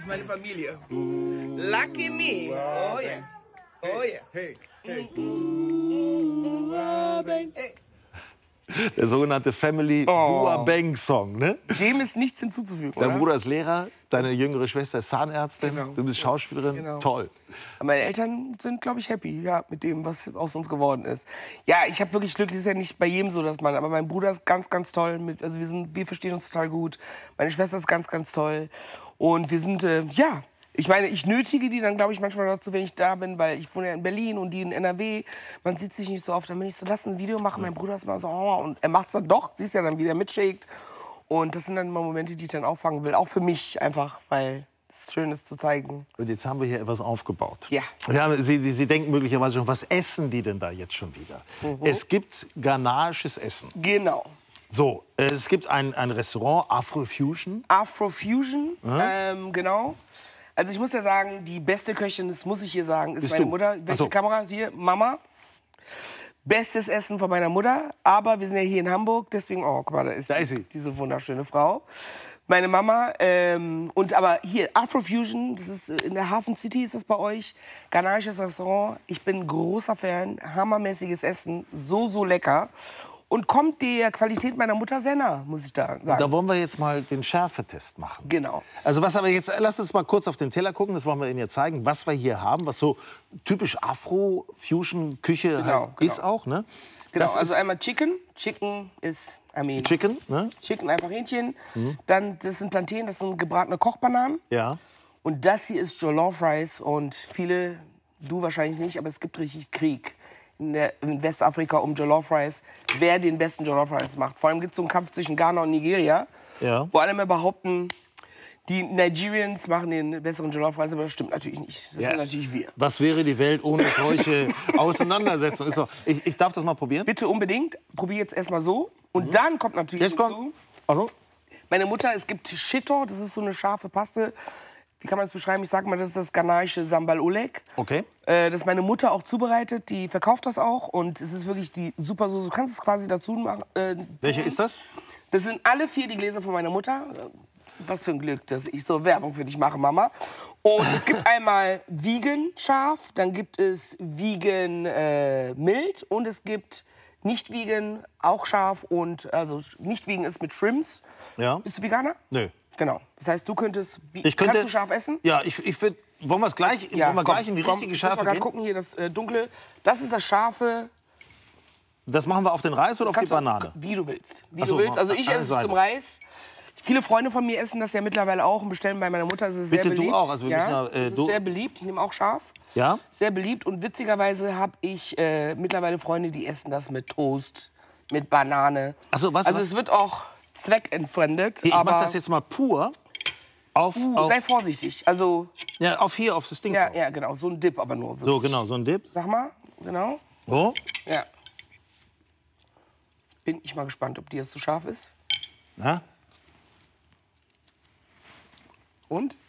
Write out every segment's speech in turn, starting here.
meine Familie. Lucky me. Oh yeah. Oh yeah. Hey, hey. Hey. Der sogenannte Family Bang Song, ne? Dem ist nichts hinzuzufügen, Dein oder? Bruder ist Lehrer, deine jüngere Schwester ist Zahnärztin, Genau. du bist Schauspielerin, Genau. toll. Meine Eltern sind, glaube ich, happy, ja, mit dem, was aus uns geworden ist. Ja, ich habe wirklich Glück, das ist ja nicht bei jedem so, dass man, aber mein Bruder ist ganz, ganz toll. Also wir verstehen uns total gut. Meine Schwester ist ganz, ganz toll. Und wir sind, ja, ich meine, ich nötige die dann, glaube ich, manchmal dazu, wenn ich da bin, weil ich wohne ja in Berlin und die in NRW. Man sieht sich nicht so oft. Dann bin ich so, lass ein Video machen. Mein Bruder ist mal so, oh, und er macht's dann doch. Siehst ja dann, wie der mitschlägt. Und das sind dann immer Momente, die ich dann auffangen will. Auch für mich einfach, weil es schön ist zu zeigen. Und jetzt haben wir hier etwas aufgebaut. Ja. Sie denken möglicherweise schon, was essen die denn da jetzt schon wieder? Es gibt ghanaisches Essen. Genau. So, es gibt ein Restaurant, Afrofusion. Afrofusion, genau. Also ich muss ja sagen, die beste Köchin, das muss ich hier sagen, ist Bist meine du? Mutter. Ach Welche so. Kamera? Hier, Mama. Bestes Essen von meiner Mutter. Aber wir sind ja hier in Hamburg, deswegen, oh, guck mal, da ist sie. diese wunderschöne Frau. Meine Mama. Aber hier, Afrofusion, das ist in der Hafen City, ist das bei euch. Ghanaisches Restaurant. Ich bin großer Fan. Hammermäßiges Essen. So, so lecker. Und kommt der Qualität meiner Mutter sehr nah, muss ich da sagen. Da wollen wir jetzt mal den Schärfetest machen. Genau. Also was aber jetzt, lass uns mal kurz auf den Teller gucken, das wollen wir Ihnen jetzt zeigen, was wir hier haben, was so typisch Afro-Fusion-Küche halt ist auch, ne? Genau, Das also ist einmal Chicken. Chicken ist, Chicken, ne? Chicken, einfach Hähnchen. Dann, das sind Plantain, das sind gebratene Kochbananen. Ja. Und das hier ist Jollof Rice. Und viele, du wahrscheinlich nicht, aber es gibt richtig Krieg in Westafrika um Jollof Rice. Wer den besten Jollof Rice macht. Vor allem gibt es so einen Kampf zwischen Ghana und Nigeria. Ja. Wo alle immer behaupten, die Nigerians machen den besseren Jollof Rice, aber das stimmt natürlich nicht. Das sind natürlich wir. Was wäre die Welt ohne solche Auseinandersetzungen? Ist so. Ich darf das mal probieren? Bitte unbedingt. Probier jetzt erstmal so. Und dann kommt natürlich Jetzt kommt. hinzu, Hallo? meine Mutter, es gibt Shito, das ist so eine scharfe Paste. Wie kann man das beschreiben? Ich sag mal, das ist das ghanaische Sambal Oleg. Okay. Das meine Mutter auch zubereitet, die verkauft das auch. Und es ist wirklich die super Soße. Du kannst es quasi dazu machen. Welche ist das? Das sind alle 4 die Gläser von meiner Mutter. Was für ein Glück, dass ich so Werbung für dich mache, Mama. Und es gibt einmal Vegan scharf, dann gibt es Vegan mild und es gibt nicht Vegan auch scharf und also nicht Vegan ist mit Shrimps. Ja. Bist du Veganer? Nö. Genau. Das heißt, du könntest kannst du scharf essen? Ja, ich würde. Wollen wir es gleich, wollen wir gleich in die richtige Schärfe gehen? gehen? Gucken hier das dunkle. Das ist das scharfe. Das machen wir auf den Reis oder auf die Kannst du- Banane? Wie du willst. Wie Ach so, du willst. Also ich eine esse es Seite. zum Reis. Viele Freunde von mir essen das ja mittlerweile auch und bestellen bei meiner Mutter. Es ist Bitte sehr du beliebt. auch, also wir müssen ja, es ist du- sehr beliebt. Ich nehme auch scharf. Ja? Sehr beliebt. Und witzigerweise habe ich mittlerweile Freunde, die essen das mit Toast, mit Banane. Ach so, was- also was- es wird auch zweckentfremdet. Hier, ich aber mache das jetzt mal pur auf, sei vorsichtig. Also ja, auf das Ding ja, drauf. ja, genau. So ein Dip aber nur. So, genau, so ein Dip. Sag mal, genau. So. Ja. Jetzt bin ich mal gespannt, ob die jetzt zu scharf ist. Na? Und?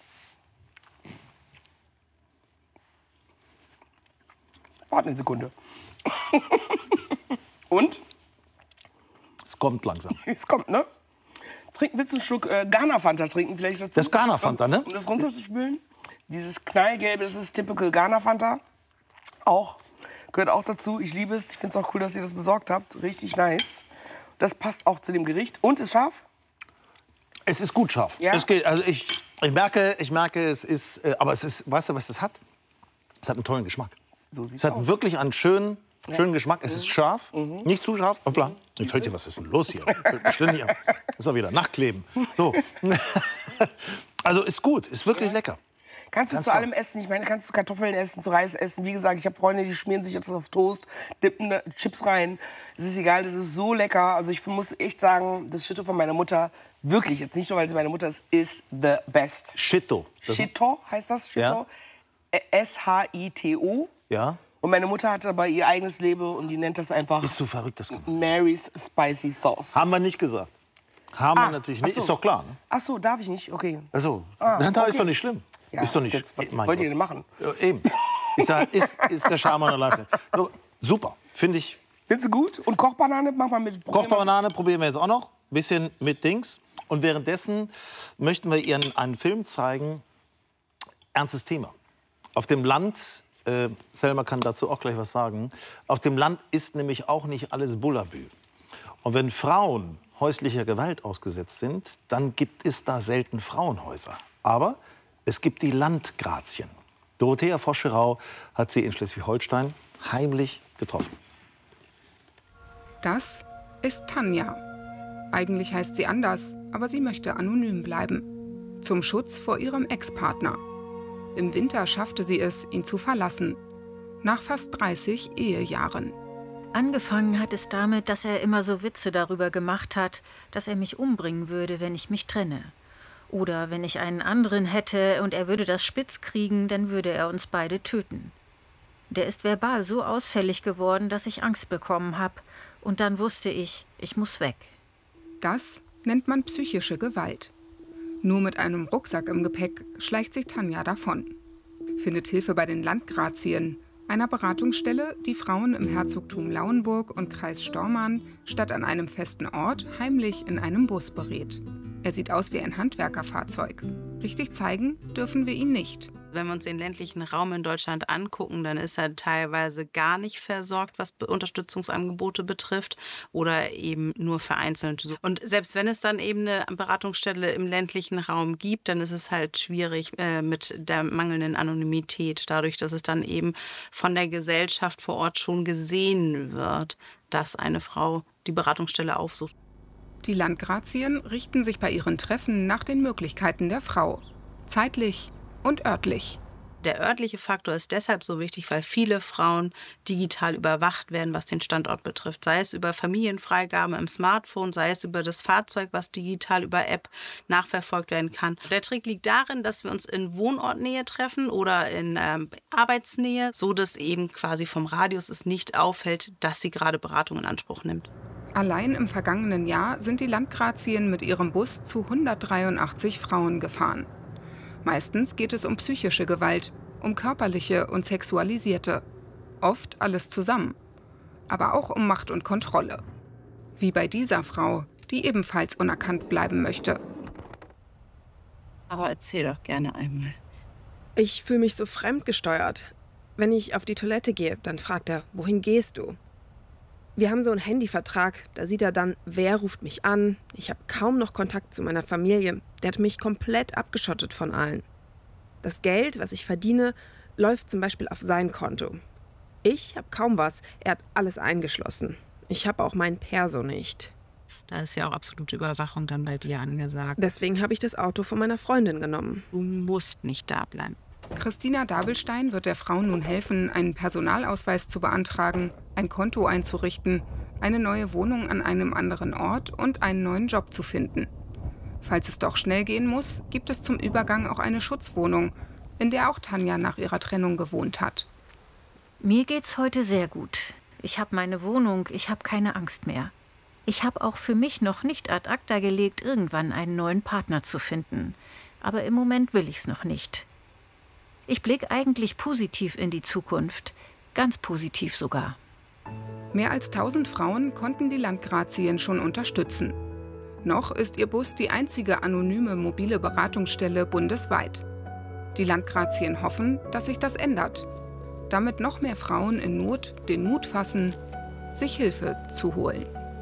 Warte eine Sekunde. Und? Es kommt langsam. Es kommt, ne? Willst du einen Schluck Ghana-Fanta trinken vielleicht dazu? Das ist Ghana-Fanta, ne? Um das runterzuspülen. Dieses Knallgelbe, das ist typical Ghana-Fanta. Gehört auch dazu. Ich liebe es. Ich finde es auch cool, dass ihr das besorgt habt. Richtig nice. Das passt auch zu dem Gericht. Und ist scharf? Es ist gut scharf. Ja? Es geht, also ich merke, es ist, aber es ist, weißt du, was das hat? Es hat einen tollen Geschmack. So sieht's Es hat aus. wirklich einen schönen Geschmack. Es ist scharf, nicht zu scharf. Hoppla. Jetzt fällt dir, was ist denn los hier? Fällt ständig an. Muss mal wieder nachkleben. So. Also ist gut, ist wirklich lecker. Kannst du Ganz zu toll. allem essen. Ich meine, kannst du Kartoffeln essen, zu Reis essen. Wie gesagt, ich habe Freunde, die schmieren sich das auf Toast, dippen da Chips rein. Es ist egal, das ist so lecker. Also ich muss echt sagen, das Shito von meiner Mutter, wirklich, jetzt nicht nur, weil sie meine Mutter ist the best. Shito. Shito heißt das, Shito. S-H-I-T-O. Ja. Und meine Mutter hat dabei ihr eigenes Label und die nennt das einfach Bist du verrückt, das gemacht? Mary's Spicy Sauce. Haben wir nicht gesagt. Haben wir natürlich nicht. ach so. Ist doch klar. Ne? Ach so, darf ich nicht? Okay. Also, okay. ist doch nicht schlimm. Ja, ist doch nicht. jetzt, was mein wollt ihr Gott. denn machen? Ja, eben. Ist der Charme an der Lifestyle. So, super, finde ich. Findest du gut? Und Kochbanane mach mal mit. Kochbanane probieren wir jetzt auch noch. Bisschen mit Dings. Und währenddessen möchten wir Ihnen einen Film zeigen. ernstes Thema. Auf dem Land, Selma kann dazu auch gleich was sagen, auf dem Land ist nämlich auch nicht alles Bullabü. Und wenn Frauen häuslicher Gewalt ausgesetzt sind, dann gibt es da selten Frauenhäuser. Aber es gibt die Landgrazien. Dorothea Voscherau hat sie in Schleswig-Holstein heimlich getroffen. Das ist Tanja. Eigentlich heißt sie anders, aber sie möchte anonym bleiben. Zum Schutz vor ihrem Ex-Partner. Im Winter schaffte sie es, ihn zu verlassen. Nach fast 30 Ehejahren. Angefangen hat es damit, dass er immer so Witze darüber gemacht hat, dass er mich umbringen würde, wenn ich mich trenne. Oder wenn ich einen anderen hätte und er würde das spitz kriegen, dann würde er uns beide töten. Der ist verbal so ausfällig geworden, dass ich Angst bekommen habe. Und dann wusste ich muss weg. Das nennt man psychische Gewalt. Nur mit einem Rucksack im Gepäck schleicht sich Tanja davon. Findet Hilfe bei den Landgrazien, einer Beratungsstelle, die Frauen im Herzogtum Lauenburg und Kreis Stormarn statt an einem festen Ort heimlich in einem Bus berät. Er sieht aus wie ein Handwerkerfahrzeug. Richtig zeigen dürfen wir ihn nicht. Wenn wir uns den ländlichen Raum in Deutschland angucken, dann ist er teilweise gar nicht versorgt, was Unterstützungsangebote betrifft oder eben nur vereinzelt. Und selbst wenn es dann eben eine Beratungsstelle im ländlichen Raum gibt, dann ist es halt schwierig mit der mangelnden Anonymität, dadurch, dass es dann eben von der Gesellschaft vor Ort schon gesehen wird, dass eine Frau die Beratungsstelle aufsucht. Die Landgrazien richten sich bei ihren Treffen nach den Möglichkeiten der Frau. Zeitlich und örtlich. Der örtliche Faktor ist deshalb so wichtig, weil viele Frauen digital überwacht werden, was den Standort betrifft. Sei es über Familienfreigabe im Smartphone, sei es über das Fahrzeug, was digital über App nachverfolgt werden kann. Der Trick liegt darin, dass wir uns in Wohnortnähe treffen oder in Arbeitsnähe, so dass eben quasi vom Radius es nicht auffällt, dass sie gerade Beratung in Anspruch nimmt. Allein im vergangenen Jahr sind die Landgrazien mit ihrem Bus zu 183 Frauen gefahren. Meistens geht es um psychische Gewalt, um körperliche und sexualisierte. Oft alles zusammen. Aber auch um Macht und Kontrolle. Wie bei dieser Frau, die ebenfalls unerkannt bleiben möchte. Aber erzähl doch gerne einmal. Ich fühle mich so fremdgesteuert. Wenn ich auf die Toilette gehe, dann fragt er, wohin gehst du? Wir haben so einen Handyvertrag, da sieht er dann, wer ruft mich an. Ich habe kaum noch Kontakt zu meiner Familie. Der hat mich komplett abgeschottet von allen. Das Geld, was ich verdiene, läuft zum Beispiel auf sein Konto. Ich habe kaum was, er hat alles eingeschlossen. Ich habe auch mein Perso nicht. Da ist ja auch absolute Überwachung dann bei dir angesagt. Deswegen habe ich das Auto von meiner Freundin genommen. Du musst nicht da bleiben. Christina Dabelstein wird der Frau nun helfen, einen Personalausweis zu beantragen, ein Konto einzurichten, eine neue Wohnung an einem anderen Ort und einen neuen Job zu finden. Falls es doch schnell gehen muss, gibt es zum Übergang auch eine Schutzwohnung, in der auch Tanja nach ihrer Trennung gewohnt hat. Mir geht's heute sehr gut. Ich habe meine Wohnung, ich habe keine Angst mehr. Ich habe auch für mich noch nicht ad acta gelegt, irgendwann einen neuen Partner zu finden. Aber im Moment will ich's noch nicht. Ich blicke eigentlich positiv in die Zukunft. Ganz positiv sogar. Mehr als 1000 Frauen konnten die Landgrazien schon unterstützen. Noch ist ihr Bus die einzige anonyme mobile Beratungsstelle bundesweit. Die Landgrazien hoffen, dass sich das ändert. Damit noch mehr Frauen in Not den Mut fassen, sich Hilfe zu holen.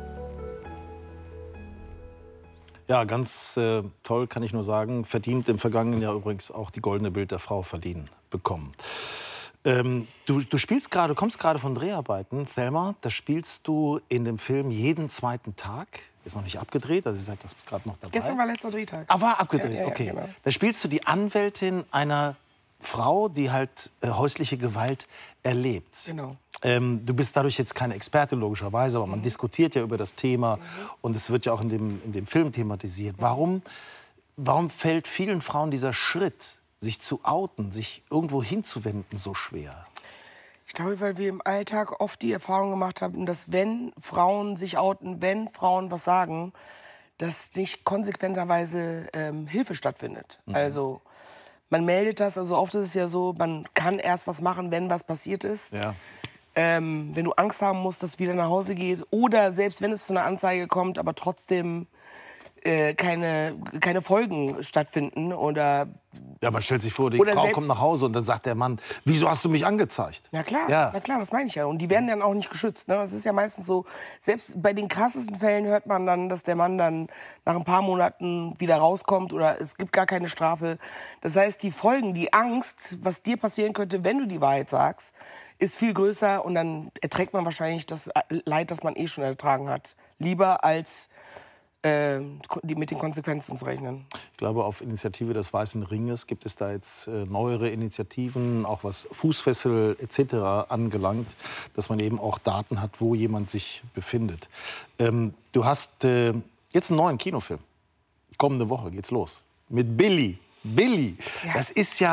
Ja, ganz toll, kann ich nur sagen. Verdient im vergangenen Jahr übrigens auch die Goldene Bild der Frau bekommen. Du spielst gerade, kommst gerade von Dreharbeiten, Thelma. Da spielst du in dem Film jeden zweiten Tag. Ist noch nicht abgedreht, also ihr seid doch gerade noch dabei. Gestern war letzter Drehtag. Ah, war abgedreht, Ja, okay. genau. Da spielst du die Anwältin einer Frau, die halt häusliche Gewalt erlebt. Genau. Du bist dadurch jetzt keine Experte, logischerweise, aber man diskutiert ja über das Thema und es wird ja auch in dem Film thematisiert. Warum fällt vielen Frauen dieser Schritt, sich zu outen, sich irgendwo hinzuwenden, so schwer? Ich glaube, weil wir im Alltag oft die Erfahrung gemacht haben, dass wenn Frauen sich outen, wenn Frauen was sagen, dass nicht konsequenterweise Hilfe stattfindet. Also man meldet das, also oft ist es ja so, man kann erst was machen, wenn was passiert ist. Ja. Wenn du Angst haben musst, dass es wieder nach Hause geht oder selbst wenn es zu einer Anzeige kommt, aber trotzdem keine Folgen stattfinden oder... Ja, man stellt sich vor, die Frau kommt nach Hause und dann sagt der Mann, wieso hast du mich angezeigt? Na klar, ja. Na klar, das meine ich ja. Und die werden dann auch nicht geschützt. Ne? Es ist ja meistens so, selbst bei den krassesten Fällen hört man dann, dass der Mann dann nach ein paar Monaten wieder rauskommt oder es gibt gar keine Strafe. Das heißt, die Folgen, die Angst, was dir passieren könnte, wenn du die Wahrheit sagst, ist viel größer und dann erträgt man wahrscheinlich das Leid, das man eh schon ertragen hat. Lieber als mit den Konsequenzen zu rechnen. Ich glaube, auf Initiative des Weißen Ringes gibt es da jetzt neuere Initiativen, auch was Fußfessel etc. angelangt, dass man eben auch Daten hat, wo jemand sich befindet. Du hast jetzt einen neuen Kinofilm. Kommende Woche geht's los. Mit Billy. Billy, ja. Das ist ja